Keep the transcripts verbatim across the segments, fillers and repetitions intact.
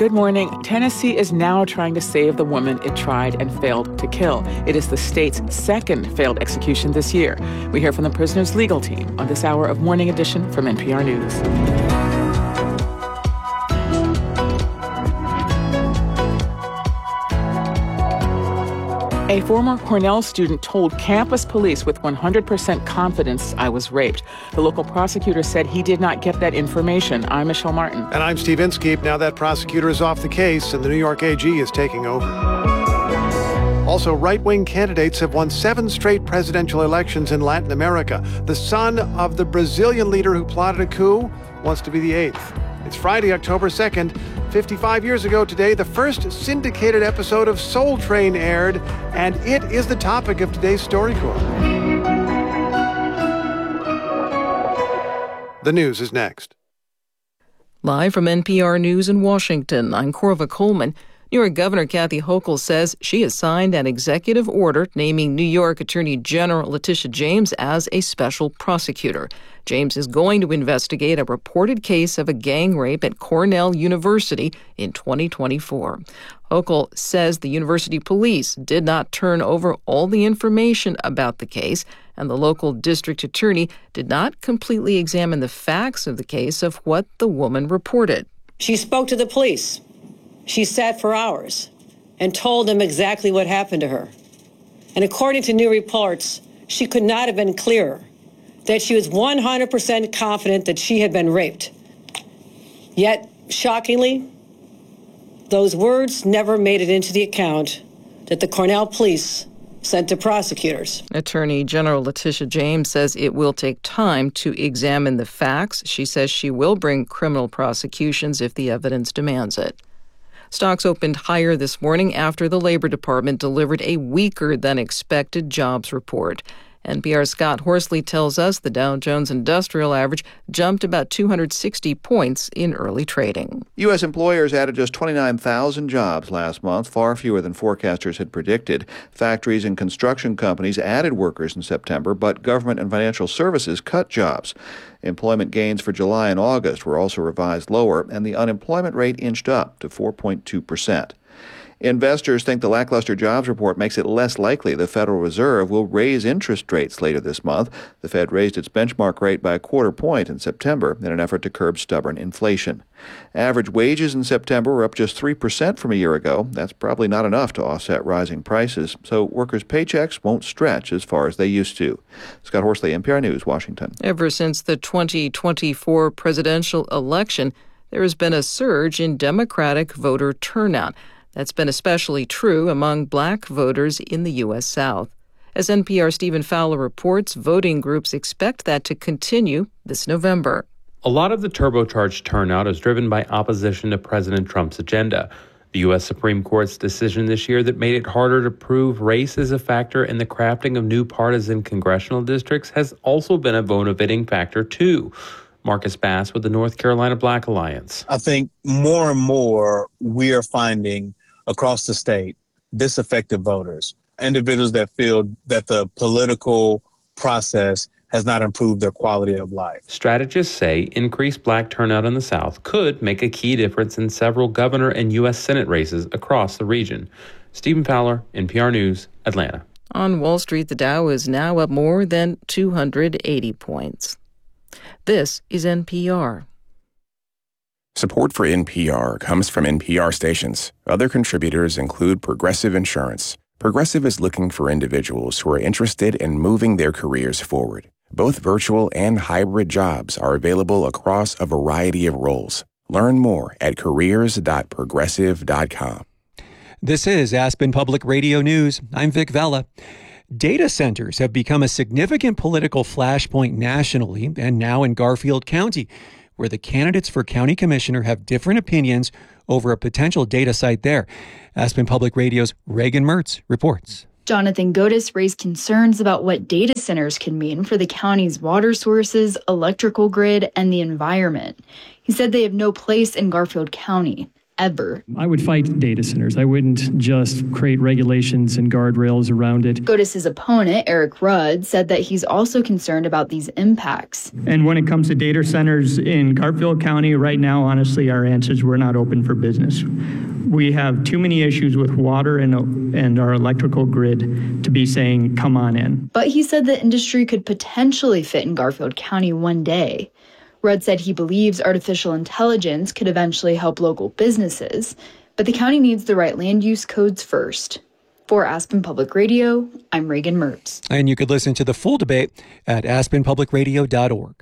Good morning. Tennessee is now trying to save the woman it tried and failed to kill. It is the state's second failed execution this year. We hear from the prisoner's legal team on this hour of Morning Edition from N P R News. A former Cornell student told campus police with one hundred percent confidence, "I was raped." The local prosecutor said he did not get that information. I'm Michelle Martin. And I'm Steve Inskeep. Now that prosecutor is off the case, and the New York A G is taking over. Also, right-wing candidates have won seven straight presidential elections in Latin America. The son of the Brazilian leader who plotted a coup wants to be the eighth. It's Friday, October second. fifty-five years ago today, the first syndicated episode of Soul Train aired, and it is the topic of today's StoryCorps. The news is next. Live from N P R News in Washington, I'm Corva Coleman. New York Governor Kathy Hochul says she has signed an executive order naming New York Attorney General Letitia James as a special prosecutor. James is going to investigate a reported case of a gang rape at Cornell University in twenty twenty-four. Hochul says the university police did not turn over all the information about the case, and the local district attorney did not completely examine the facts of the case of what the woman reported. She spoke to the police. She sat for hours and told them exactly what happened to her. And according to new reports, she could not have been clearer that she was one hundred percent confident that she had been raped. Yet, shockingly, those words never made it into the account that the Cornell police sent to prosecutors. Attorney General Letitia James says it will take time to examine the facts. She says she will bring criminal prosecutions if the evidence demands it. Stocks opened higher this morning after the Labor Department delivered a weaker than expected jobs report. N P R's Scott Horsley tells us the Dow Jones Industrial Average jumped about two hundred sixty points in early trading. U S employers added just twenty-nine thousand jobs last month, far fewer than forecasters had predicted. Factories and construction companies added workers in September, but government and financial services cut jobs. Employment gains for July and August were also revised lower, and the unemployment rate inched up to four point two percent. Investors think the lackluster jobs report makes it less likely the Federal Reserve will raise interest rates later this month. The Fed raised its benchmark rate by a quarter point in September in an effort to curb stubborn inflation. Average wages in September were up just three percent from a year ago. That's probably not enough to offset rising prices, so workers' paychecks won't stretch as far as they used to. Scott Horsley, N P R News, Washington. Ever since the twenty twenty-four presidential election, there has been a surge in Democratic voter turnout. That's been especially true among black voters in the U S. South. As N P R's Stephen Fowler reports, voting groups expect that to continue this November. A lot of the turbocharged turnout is driven by opposition to President Trump's agenda. The U S. Supreme Court's decision this year that made it harder to prove race as a factor in the crafting of new partisan congressional districts has also been a motivating factor, too. Marcus Bass with the North Carolina Black Alliance. I think more and more we are finding across the state disaffected voters, individuals that feel that the political process has not improved their quality of life. Strategists say increased black turnout in the South could make a key difference in several governor and U S. Senate races across the region. Stephen Fowler, N P R News, Atlanta. On Wall Street, the Dow is now up more than two hundred eighty points. This is N P R. Support for N P R comes from N P R stations. Other contributors include Progressive Insurance. Progressive is looking for individuals who are interested in moving their careers forward. Both virtual and hybrid jobs are available across a variety of roles. Learn more at careers dot progressive dot com. This is Aspen Public Radio News. I'm Vic Vella. Data centers have become a significant political flashpoint nationally and now in Garfield County, where the candidates for county commissioner have different opinions over a potential data site there. Aspen Public Radio's Reagan Mertz reports. Jonathan Godis raised concerns about what data centers can mean for the county's water sources, electrical grid, and the environment. He said they have no place in Garfield County. ever. I would fight data centers. I wouldn't just create regulations and guardrails around it. SCOTUS's opponent, Eric Rudd, said that he's also concerned about these impacts. And when it comes to data centers in Garfield County, right now, honestly, our answer is we're not open for business. We have too many issues with water and, and our electrical grid to be saying, come on in. But he said the industry could potentially fit in Garfield County one day. Rudd said he believes artificial intelligence could eventually help local businesses, but the county needs the right land use codes first. For Aspen Public Radio, I'm Reagan Mertz. And you could listen to the full debate at aspen public radio dot org.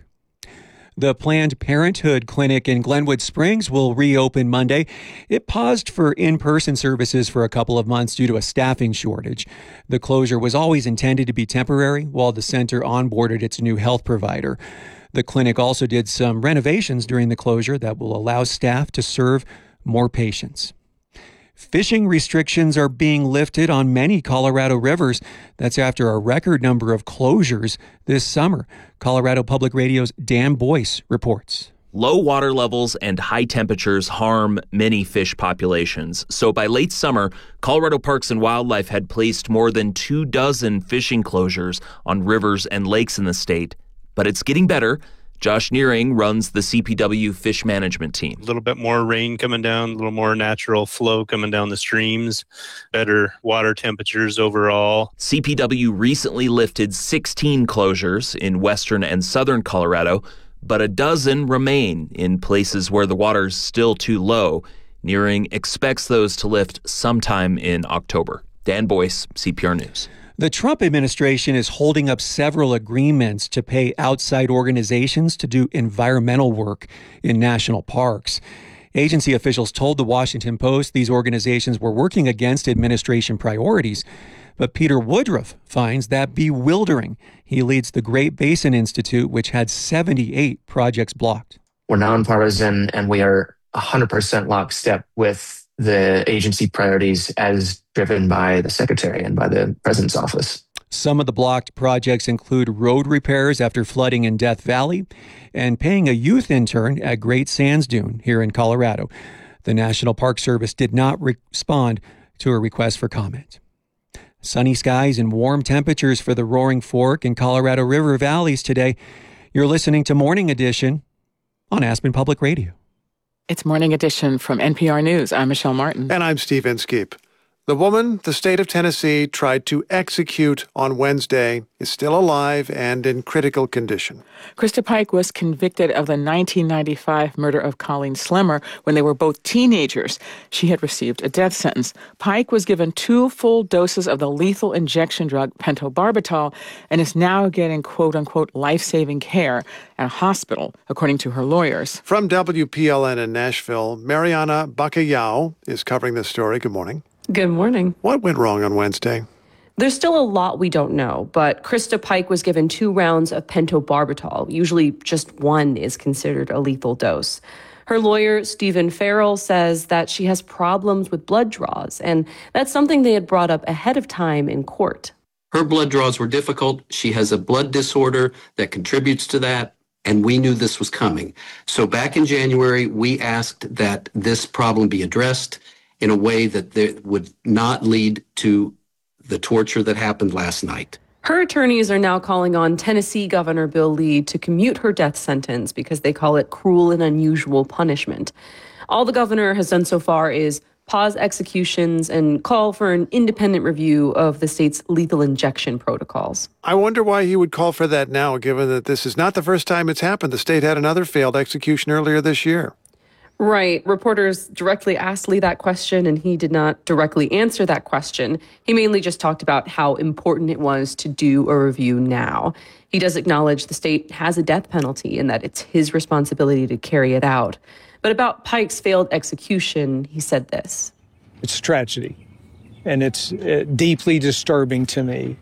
The Planned Parenthood Clinic in Glenwood Springs will reopen Monday. It paused for in-person services for a couple of months due to a staffing shortage. The closure was always intended to be temporary while the center onboarded its new health provider. The clinic also did some renovations during the closure that will allow staff to serve more patients. Fishing restrictions are being lifted on many Colorado rivers. That's after a record number of closures this summer. Colorado Public Radio's Dan Boyce reports. Low water levels and high temperatures harm many fish populations. So by late summer, Colorado Parks and Wildlife had placed more than two dozen fishing closures on rivers and lakes in the state. But it's getting better. Josh Nearing runs the C P W fish management team. A little bit more rain coming down, a little more natural flow coming down the streams, better water temperatures overall. C P W recently lifted sixteen closures in western and southern Colorado, but a dozen remain in places where the water's still too low. Nearing expects those to lift sometime in October. Dan Boyce, C P R News. The Trump administration is holding up several agreements to pay outside organizations to do environmental work in national parks. Agency officials told the Washington Post these organizations were working against administration priorities. But Peter Woodruff finds that bewildering. He leads the Great Basin Institute, which had seventy-eight projects blocked. We're nonpartisan, and we are one hundred percent lockstep with the agency priorities as driven by the secretary and by the president's office. Some of the blocked projects include road repairs after flooding in Death Valley and paying a youth intern at Great Sands Dune here in Colorado. The National Park Service did not respond to a request for comment. Sunny skies and warm temperatures for the Roaring Fork and Colorado River valleys today. You're listening to Morning Edition on Aspen Public Radio. It's Morning Edition from N P R News. I'm Michelle Martin. And I'm Steve Inskeep. The woman the state of Tennessee tried to execute on Wednesday is still alive and in critical condition. Krista Pike was convicted of the nineteen ninety-five murder of Colleen Slimmer when they were both teenagers. She had received a death sentence. Pike was given two full doses of the lethal injection drug pentobarbital and is now getting quote-unquote life-saving care at a hospital, according to her lawyers. From W P L N in Nashville, Mariana Bacallao is covering this story. Good morning. Good morning. What went wrong on Wednesday? There's still a lot we don't know, but Krista Pike was given two rounds of pentobarbital. Usually just one is considered a lethal dose. Her lawyer, Stephen Farrell, says that she has problems with blood draws, and that's something they had brought up ahead of time in court. Her blood draws were difficult. She has a blood disorder that contributes to that, and we knew this was coming. So back in January, we asked that this problem be addressed in a way that there would not lead to the torture that happened last night. Her attorneys are now calling on Tennessee Governor Bill Lee to commute her death sentence because they call it cruel and unusual punishment. All the governor has done so far is pause executions and call for an independent review of the state's lethal injection protocols. I wonder why he would call for that now, given that this is not the first time it's happened. The state had another failed execution earlier this year. Right. Reporters directly asked Lee that question, and he did not directly answer that question. He mainly just talked about how important it was to do a review now. He does acknowledge the state has a death penalty and that it's his responsibility to carry it out. But about Pike's failed execution, he said this. It's a tragedy, and it's uh, deeply disturbing to me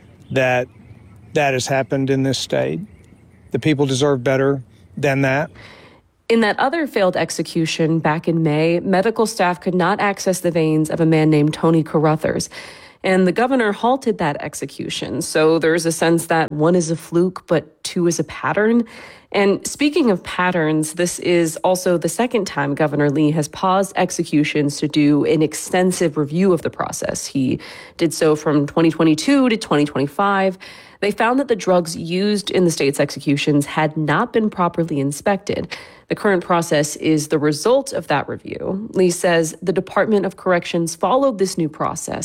that that has happened in this state. The people deserve better than that. In that other failed execution back in May, medical staff could not access the veins of a man named Tony Carruthers. And the governor halted that execution. So there's a sense that one is a fluke, but two is a pattern. And speaking of patterns, this is also the second time Governor Lee has paused executions to do an extensive review of the process. He did so from twenty twenty-two to twenty twenty-five. They found that the drugs used in the state's executions had not been properly inspected. The current process is the result of that review. Lee says the Department of Corrections followed this new process